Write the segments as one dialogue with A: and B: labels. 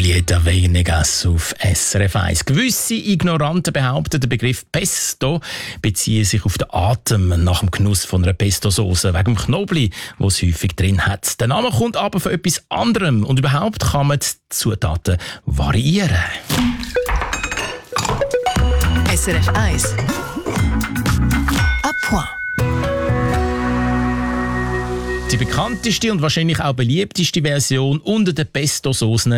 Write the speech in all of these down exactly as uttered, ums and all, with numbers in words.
A: Julieta Venegas auf S R F eins. Gewisse Ignoranten behaupten, der Begriff Pesto beziehe sich auf den Atem nach dem Genuss von einer Pesto-Sauce, wegen dem Knoblauch, den es häufig drin hat. Der Name kommt aber von etwas anderem und überhaupt kann man die Zutaten variieren.
B: S R F eins. À point.
A: Die bekannteste und wahrscheinlich auch beliebteste Version unter den Pesto-Soßen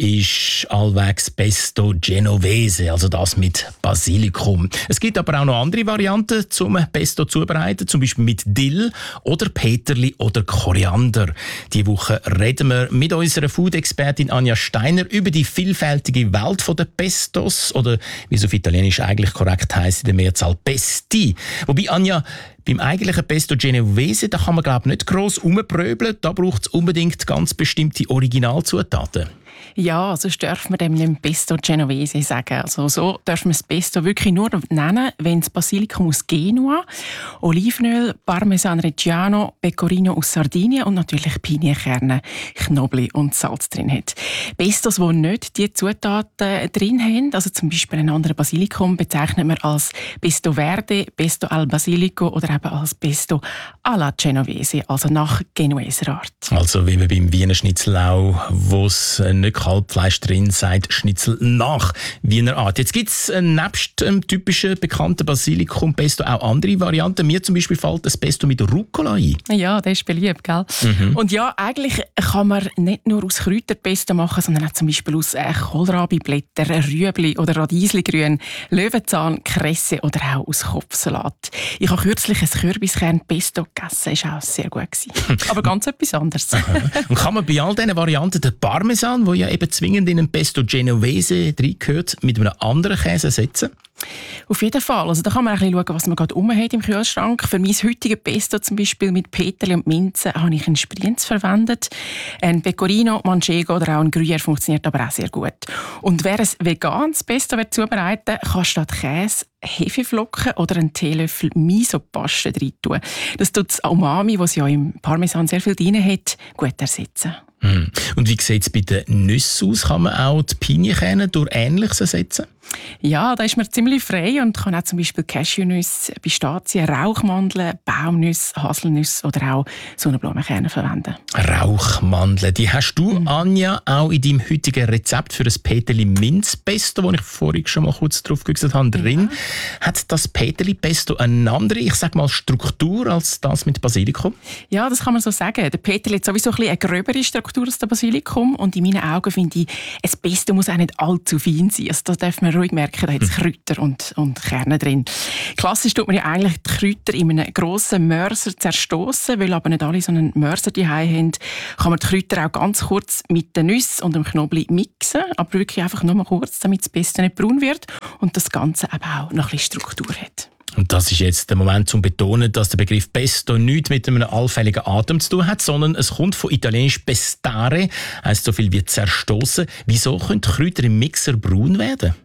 A: ist allwegs Pesto Genovese, also das mit Basilikum. Es gibt aber auch noch andere Varianten zum Pesto zubereiten, zum Beispiel mit Dill oder Peterli oder Koriander. Diese Woche reden wir mit unserer Food-Expertin Anja Steiner über die vielfältige Welt der Pestos oder wie es auf Italienisch eigentlich korrekt heisst, in der Mehrzahl Pesti. Wobei, Anja, beim eigentlichen Pesto Genovese, da kann man glaube ich nicht gross rumpröbeln, da braucht es unbedingt ganz bestimmte Originalzutaten.
C: Ja, sonst darf man dem nicht Pesto Genovese sagen. Also so darf man das Pesto wirklich nur nennen, wenn es Basilikum aus Genua, Olivenöl, Parmesan Reggiano, Pecorino aus Sardinien und natürlich Pinienkerne, Knoblauch und Salz drin hat. Pestos, die nicht diese Zutaten drin haben, also zum Beispiel einen anderen Basilikum, bezeichnet man als Pesto Verde, Pesto al Basilico oder eben als Pesto alla Genovese, also nach genueser Art.
A: Also wie man beim Wiener Schnitzel auch, wo es nicht Kalbfleisch drin sagt, Schnitzel nach Wiener Art. Jetzt gibt es äh, nebst dem typischen bekannten Basilikum-Pesto auch andere Varianten. Mir zum Beispiel fällt das Pesto mit Rucola ein.
C: Ja, das ist beliebt, gell? Mhm. Und ja, eigentlich kann man nicht nur aus Kräuterpesto machen, sondern auch zum Beispiel aus äh, Kohlrabi-Blättern, Rüebli oder Radiesligrün, Löwenzahn, Kresse oder auch aus Kopfsalat. Ich habe kürzlich ein Kürbiskern-Pesto gegessen, das war auch sehr gut. Aber ganz etwas anderes.
A: Und kann man bei all diesen Varianten den Parmesan, der ja eben zwingend in einen Pesto Genovese reingehört, mit einem anderen Käse ersetzen?
C: Auf jeden Fall. Also da kann man ein bisschen schauen, was man gerade rum hat im Kühlschrank. Für mein heutiges Pesto zum Beispiel mit Peterli und Minze habe ich einen Sprienz verwendet. Ein Pecorino, Manchego oder auch ein Gruyère funktioniert aber auch sehr gut. Und wer ein veganes Pesto zubereiten will, kann statt Käse Hefeflocken oder einen Teelöffel Miso-Paste rein tun. Das tut das Umami, das ja im Parmesan sehr viel drin hat, gut ersetzen.
A: Mm. Und wie sieht es bei den Nüssen aus? Kann man auch die Pinienkerne durch Ähnliches ersetzen?
C: Ja, da ist man ziemlich frei und kann auch zum Beispiel Cashewnüsse, Pistazien, Rauchmandeln, Baumnüsse, Haselnüsse oder auch Sonnenblumenkerne verwenden.
A: Rauchmandeln, die hast du, mhm. Anja, auch in deinem heutigen Rezept für ein Peterli Minzpesto, das ich vorhin schon mal kurz drauf geguckt habe, drin. Ja. Hat das Peterli Pesto eine andere, ich sag mal, Struktur als das mit Basilikum?
C: Ja, das kann man so sagen. Der Peterli hat sowieso ein bisschen eine gröbere Struktur als der Basilikum und in meinen Augen finde ich, ein Pesto muss auch nicht allzu fein sein. Also da darf man ruhig merken, da hat es Kräuter und, und Kerne drin. Klassisch tut man ja eigentlich die Kräuter in einem grossen Mörser zerstoßen, weil aber nicht alle so einen Mörser daheim haben, kann man die Kräuter auch ganz kurz mit den Nüssen und dem Knoblauch mixen, aber wirklich einfach nur mal kurz, damit das Pesto nicht braun wird und das Ganze eben auch noch ein bisschen Struktur hat.
A: Und das ist jetzt der Moment zum Betonen, dass der Begriff Pesto nichts mit einem allfälligen Atem zu tun hat, sondern es kommt von italienisch pestare, heisst so viel wie zerstoßen. Wieso können die Kräuter im Mixer braun werden?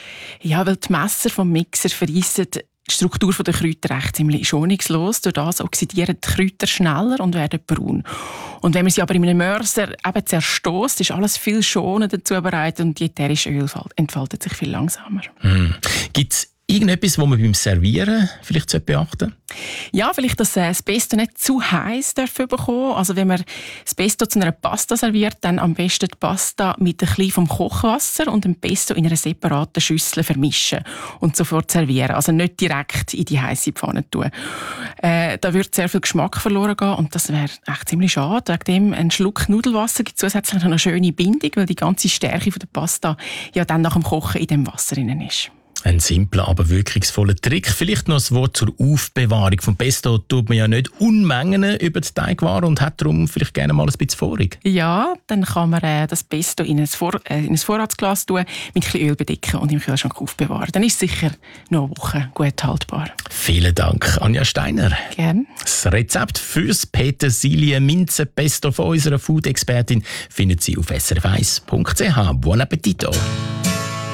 C: Ja, weil die Messer vom Mixer verreissen die Struktur der Kräuter recht ziemlich schonungslos. Durch das oxidieren die Kräuter schneller und werden braun. Und wenn man sie aber in einem Mörser eben zerstößt, ist alles viel schonender zubereitet und die ätherische Öl entfaltet sich viel langsamer.
A: Hm. Gibt's irgendetwas, was man beim Servieren vielleicht beachten sollte?
C: Ja, vielleicht, dass äh, das Pesto nicht zu heiß bekommen. Also wenn man das Pesto zu einer Pasta serviert, dann am besten die Pasta mit ein bisschen vom Kochwasser und dem Pesto in einer separaten Schüssel vermischen und sofort servieren. Also nicht direkt in die heiße Pfanne tun. Äh, da würde sehr viel Geschmack verloren gehen und das wäre echt ziemlich schade. Wegen dem ein Schluck Nudelwasser gibt zusätzlich noch eine schöne Bindung, weil die ganze Stärke von der Pasta ja dann nach dem Kochen in dem Wasser drin ist.
A: Ein simpler, aber wirkungsvoller Trick. Vielleicht noch ein Wort zur Aufbewahrung. Vom Pesto tut man ja nicht Unmengen über die Teigwaren und hat darum vielleicht gerne mal ein bisschen vorig.
C: Ja, dann kann man äh, das Pesto in ein, Vor äh, in ein Vorratsglas tun, mit ein bisschen Öl bedecken und im Kühlschrank aufbewahren. Dann ist es sicher noch eine Woche gut haltbar.
A: Vielen Dank, Anja Steiner.
C: Gerne.
A: Das Rezept fürs Petersilie-Minze-Pesto von unserer Food-Expertin findet Sie auf s r f eins punkt c h. Buon appetito!